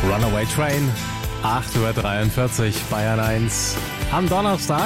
Runaway Train, 8.43 Uhr, Bayern 1 am Donnerstag.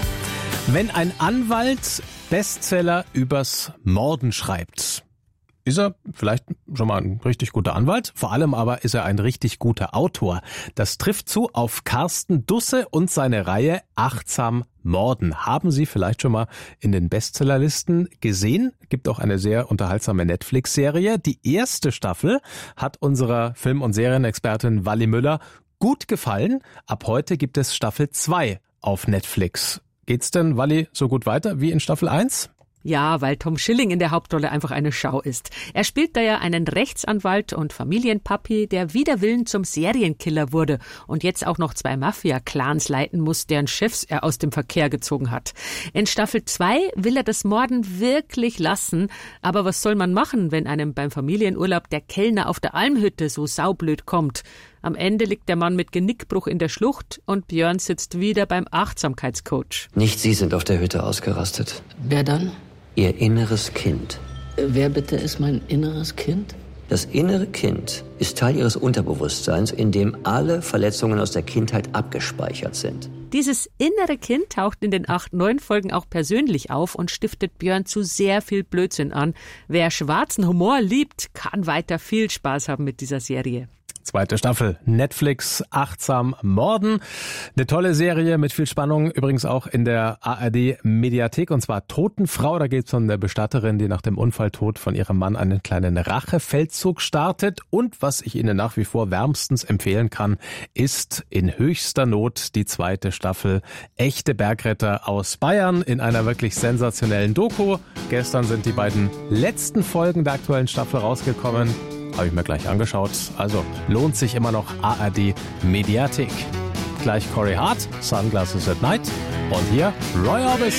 Wenn ein Anwalt Bestseller übers Morden schreibt, ist er vielleicht schon mal ein richtig guter Anwalt, vor allem aber ist er ein richtig guter Autor. Das trifft zu auf Carsten Dusse und seine Reihe Achtsam Morden. Haben Sie vielleicht schon mal in den Bestsellerlisten gesehen? Gibt auch eine sehr unterhaltsame Netflix-Serie. Die erste Staffel hat unserer Film- und Serienexpertin Wally Müller gut gefallen. Ab heute gibt es Staffel 2 auf Netflix. Geht's denn, Wally, so gut weiter wie in Staffel 1? Ja, weil Tom Schilling in der Hauptrolle einfach eine Schau ist. Er spielt da ja einen Rechtsanwalt und Familienpapi, der wider Willen zum Serienkiller wurde und jetzt auch noch 2 Mafia-Clans leiten muss, deren Chefs er aus dem Verkehr gezogen hat. In Staffel 2 will er das Morden wirklich lassen, aber was soll man machen, wenn einem beim Familienurlaub der Kellner auf der Almhütte so saublöd kommt? Am Ende liegt der Mann mit Genickbruch in der Schlucht und Björn sitzt wieder beim Achtsamkeitscoach. Nicht Sie sind auf der Hütte ausgerastet. Wer dann? Ihr inneres Kind. Wer bitte ist mein inneres Kind? Das innere Kind ist Teil Ihres Unterbewusstseins, in dem alle Verletzungen aus der Kindheit abgespeichert sind. Dieses innere Kind taucht in den 8 neuen Folgen auch persönlich auf und stiftet Björn zu sehr viel Blödsinn an. Wer schwarzen Humor liebt, kann weiter viel Spaß haben mit dieser Serie. Zweite Staffel, Netflix, Achtsam Morden. Eine tolle Serie mit viel Spannung, übrigens auch in der ARD-Mediathek, und zwar Totenfrau. Da geht es um eine Bestatterin, die nach dem Unfalltod von ihrem Mann einen kleinen Rachefeldzug startet. Und was ich Ihnen nach wie vor wärmstens empfehlen kann, ist in höchster Not die zweite Staffel Echte Bergretter aus Bayern in einer wirklich sensationellen Doku. Gestern sind die beiden letzten Folgen der aktuellen Staffel rausgekommen. Habe ich mir gleich angeschaut. Also lohnt sich immer noch ARD Mediathek. Gleich Corey Hart, Sunglasses at Night. Und hier Roy Orbison.